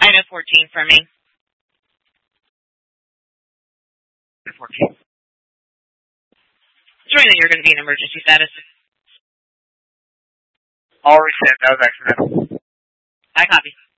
Item 14 for me. 14. Showing that you're going to be in emergency status. All reset. That was accidental. I copy.